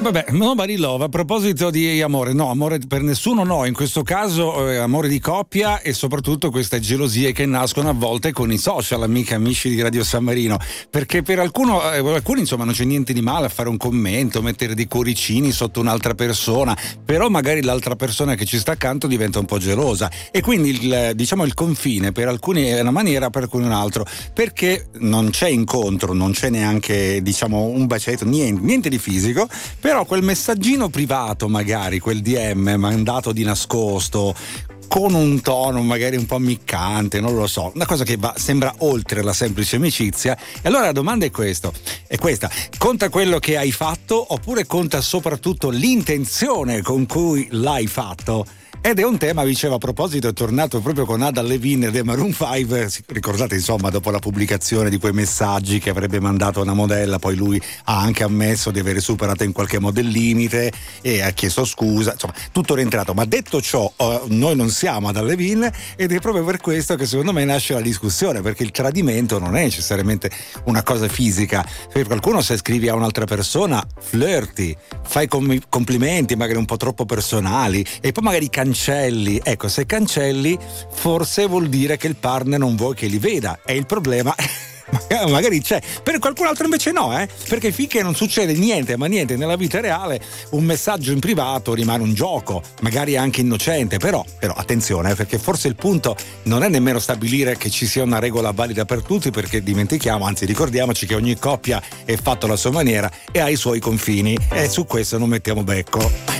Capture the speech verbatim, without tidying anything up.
Vabbè, Nobody Love, a proposito di amore, no, amore per nessuno no, in questo caso eh, amore di coppia e soprattutto queste gelosie che nascono a volte con i social, amiche, amici di Radio San Marino, perché per alcuno, eh, alcuni insomma non c'è niente di male a fare un commento, mettere dei cuoricini sotto un'altra persona, però magari l'altra persona che ci sta accanto diventa un po' gelosa e quindi il, diciamo il confine per alcuni è una maniera, per alcuni un altro, perché non c'è incontro, non c'è neanche diciamo un bacetto, niente, niente di fisico, però quel messaggino privato magari, quel D M mandato di nascosto con un tono magari un po' ammiccante, non lo so, una cosa che va, sembra oltre la semplice amicizia. E allora la domanda è questo, è questa: conta quello che hai fatto oppure conta soprattutto l'intenzione con cui l'hai fatto? Ed è un tema, dicevo, a proposito, è tornato proprio con Adam Levine e The Maroon cinque, ricordate insomma dopo la pubblicazione di quei messaggi che avrebbe mandato una modella, poi lui ha anche ammesso di aver superato in qualche modo il limite e ha chiesto scusa, insomma tutto rientrato. Ma detto ciò, uh, noi non siamo Adam Levine ed è proprio per questo che secondo me nasce la discussione, perché il tradimento non è necessariamente una cosa fisica. Per qualcuno se scrivi a un'altra persona flirti, fai com- complimenti magari un po' troppo personali e poi magari cancelli. Ecco, se cancelli forse vuol dire che il partner non vuoi che li veda, e il problema magari c'è. Per qualcun altro invece no, eh? Perché finché non succede niente, ma niente nella vita reale, un messaggio in privato rimane un gioco, magari anche innocente, però, però attenzione, eh, perché forse il punto non è nemmeno stabilire che ci sia una regola valida per tutti, perché dimentichiamo, anzi ricordiamoci che ogni coppia è fatta alla sua maniera e ha i suoi confini, e su questo non mettiamo becco.